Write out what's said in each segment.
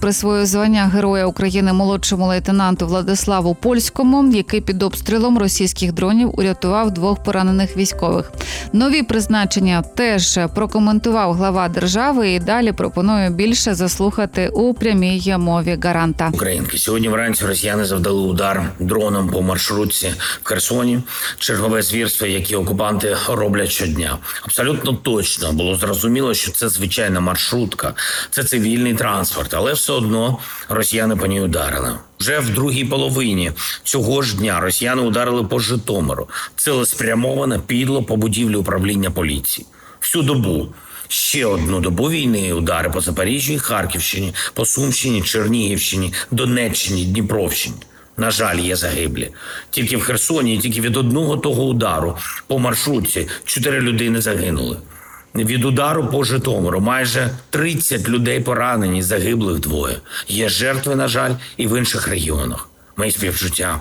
присвоїв звання Героя України молодшому лейтенанту Владиславу Польському, який під обстрілом російських дронів урятував 2 поранених військових. Нові призначення теж прокоментував глава держави і далі пропоную більше заслухати у прямій мові гаранта. Українки, сьогодні вранці росіяни завдали удар дроном по маршрутці в Херсоні. Чергове звірство, які окупанти роблять щодня. Абсолютно точно було зрозуміло, що це звичайна маршрутка, це цивільний транспорт, але все одно росіяни по ній ударили. Вже в другій половині цього ж дня росіяни ударили по Житомиру. Цілеспрямовано, підло по будівлі управління поліції. Всю добу. Ще одну добу війни удари по Запоріжжю і Харківщині, по Сумщині, Чернігівщині, Донеччині, Дніпровщині. На жаль, є загиблі. Тільки в Херсоні, тільки від одного того удару по маршрутці 4 людини загинули. Від удару по Житомиру майже 30 людей поранені, загиблих 2. Є жертви, на жаль, і в інших регіонах. Мої співчуття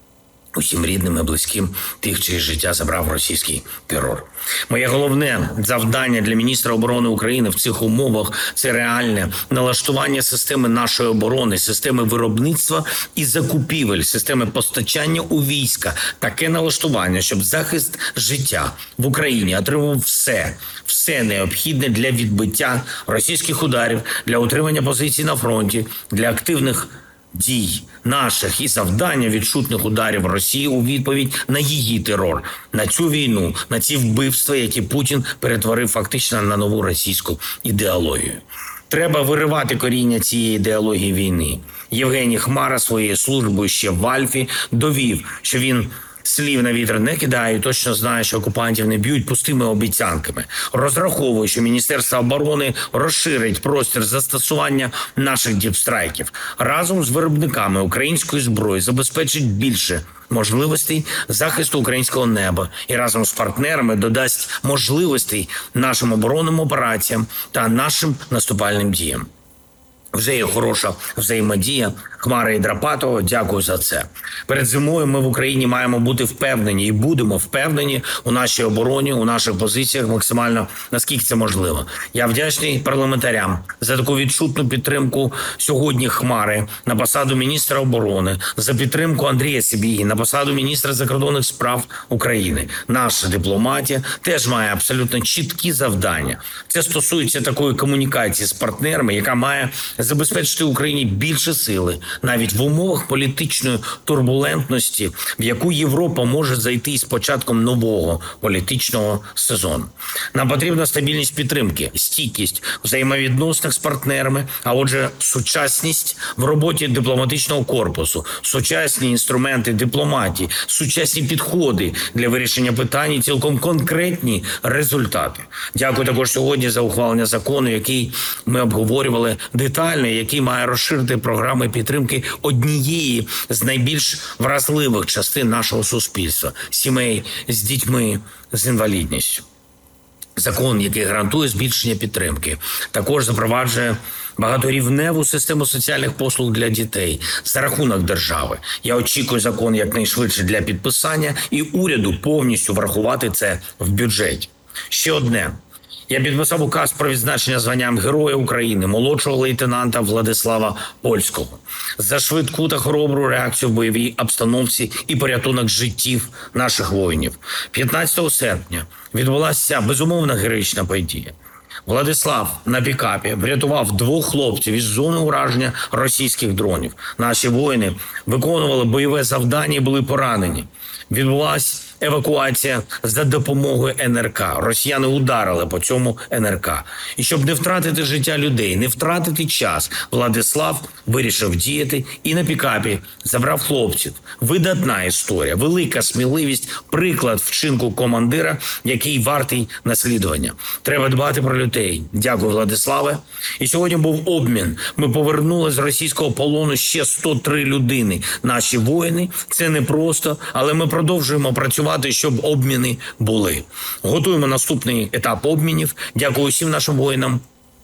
усім рідним і близьким тих, чиє життя забрав російський терор. Моє головне завдання для міністра оборони України в цих умовах – це реальне налаштування системи нашої оборони, системи виробництва і закупівель, системи постачання у війська. Таке налаштування, щоб захист життя в Україні отримав все необхідне для відбиття російських ударів, для утримання позицій на фронті, для активних дій наших і завдання відчутних ударів Росії у відповідь на її терор, на цю війну, на ці вбивства, які Путін перетворив фактично на нову російську ідеологію. Треба виривати коріння цієї ідеології війни. Євгеній Хмара своєю службою ще в Альфі довів, що він слів на вітер не кидає, точно знає, що окупантів не б'ють пустими обіцянками. Розраховує, що Міністерство оборони розширить простір застосування наших діпстрайків. Разом з виробниками української зброї забезпечить більше можливостей захисту українського неба і разом з партнерами додасть можливостей нашим оборонним операціям та нашим наступальним діям. Вже є хороша взаємодія Хмара і Драпатова. Дякую за це. Перед зимою ми в Україні маємо бути впевнені і будемо впевнені у нашій обороні, у наших позиціях максимально, наскільки це можливо. Я вдячний парламентарям за таку відчутну підтримку сьогодні Хмари на посаду міністра оборони, за підтримку Андрія Сибіги на посаду міністра закордонних справ України. Наша дипломатія теж має абсолютно чіткі завдання. Це стосується такої комунікації з партнерами, яка має забезпечити Україні більше сили, навіть в умовах політичної турбулентності, в яку Європа може зайти із початком нового політичного сезону. Нам потрібна стабільність підтримки, стійкість у взаємовідносинах з партнерами, а отже, сучасність в роботі дипломатичного корпусу, сучасні інструменти дипломатії, сучасні підходи для вирішення питань і цілком конкретні результати. Дякую також сьогодні за ухвалення закону, який ми обговорювали детально, який має розширити програми підтримки однієї з найбільш вразливих частин нашого суспільства – сімей з дітьми з інвалідністю. Закон, який гарантує збільшення підтримки, також запроваджує багаторівневу систему соціальних послуг для дітей за рахунок держави. Я очікую закон якнайшвидше для підписання і уряду повністю врахувати це в бюджеті. Ще одне. Я підписав указ про відзначення званням Героя України молодшого лейтенанта Владислава Польського за швидку та хоробру реакцію в бойовій обстановці і порятунок життів наших воїнів. 15 серпня відбулася безумовна героїчна подія. Владислав на пікапі врятував 2 хлопців із зони ураження російських дронів. Наші воїни виконували бойове завдання і були поранені. Відбулася евакуація за допомогою НРК. Росіяни ударили по цьому НРК. І щоб не втратити життя людей, не втратити час, Владислав вирішив діяти і на пікапі забрав хлопців. Видатна історія, велика сміливість, приклад вчинку командира, який вартий наслідування. Треба дбати про людей. Дякую, Владиславе. І сьогодні був обмін. Ми повернули з російського полону ще 103 людини. Наші воїни. Це непросто, але ми продовжуємо працювати, щоб обміни були. Готуємо наступний етап обмінів. Дякую всім нашим воїнам.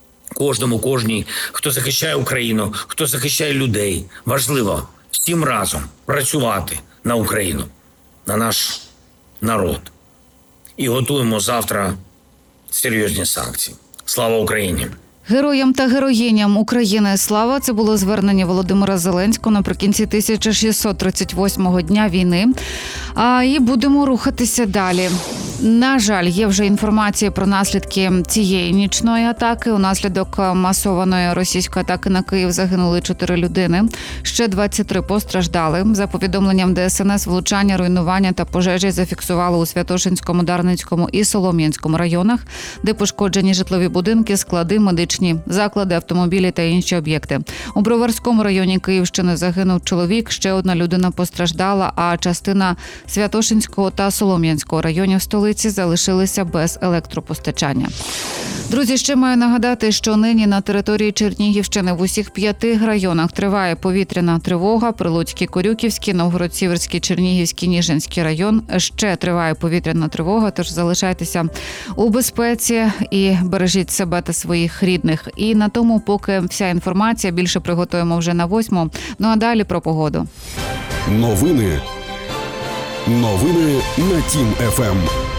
Кожній, хто захищає Україну, хто захищає людей. Важливо всім разом працювати на Україну, на наш народ. І готуємо завтра серйозні санкції. Слава Україні! Героям та героїням України слава – це було звернення Володимира Зеленського наприкінці 1638-го дня війни. І будемо рухатися далі. На жаль, є вже інформація про наслідки цієї нічної атаки. Унаслідок масованої російської атаки на Київ загинули 4 людини. Ще 23 постраждали. За повідомленням ДСНС, влучання, руйнування та пожежі зафіксували у Святошинському, Дарницькому і Солом'янському районах, де пошкоджені житлові будинки, склади, медичні заклади, автомобілі та інші об'єкти. У Броварському районі Київщини загинув чоловік, ще одна людина постраждала, а частина Святошинського та Солом'янського районів столиці залишилися без електропостачання. Друзі, ще маю нагадати, що нині на території Чернігівщини в усіх 5 районах триває повітряна тривога. Прилуцький, Корюківський, Новгород-Сіверський, Чернігівський, Ніжинський район. Ще триває повітряна тривога, тож залишайтеся у безпеці і бережіть себе та своїх рідних. І на тому поки вся інформація, більше приготуємо вже на 8-му. Ну а далі про погоду. Новини на Тім ФМ.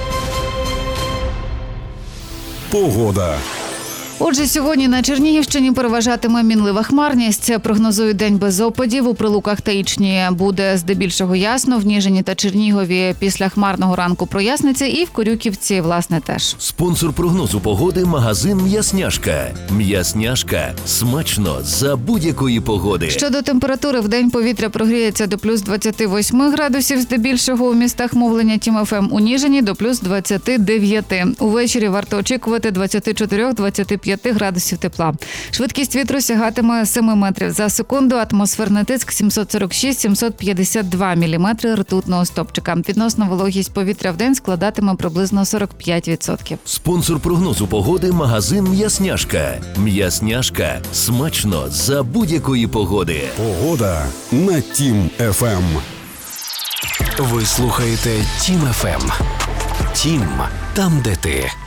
Погода. Отже, сьогодні на Чернігівщині переважатиме мінлива хмарність. Прогнозують день без опадів. У Прилуках та Ічні буде здебільшого ясно. В Ніжині та Чернігові після хмарного ранку проясниться. І в Корюківці, власне, теж. Спонсор прогнозу погоди – магазин «М'ясняшка». «М'ясняшка» – смачно за будь-якої погоди. Щодо температури, в день повітря прогріється до плюс 28 градусів, здебільшого у містах мовлення Тім ФМ. У Ніжині до плюс 29. Увечері варто очікувати 24-25 градусів тепла. Швидкість вітру сягатиме 7 метрів за секунду, атмосферний тиск 746-752 міліметри ртутного стовпчика. Відносна вологість повітря в день складатиме приблизно 45%. Спонсор прогнозу погоди – магазин «М'ясняшка». «М'ясняшка» – смачно за будь-якої погоди. Погода на Тім ФМ. Ви слухаєте Тім ФМ. Тім – там, де ти.